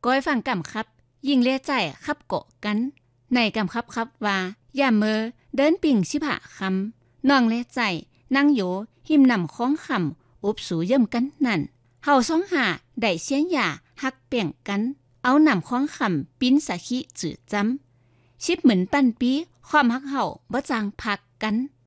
ก้อยฟังกำครับยิงเลียใจขับเกาะกันในกำครับว่าอย่าเมอเดินปิ่งชิบหะคำน้องเลียใจนั่งอยู่หิมนำของคำอุบสูเยิ่มกันนั่นเฮาสองหาได้เสียนหยาหักเปี่ยงกันเอานำของคำปิ้นสะขิจืดจำชิบเหมือนปั้นปีความหักเฮาบ่จางพักกัน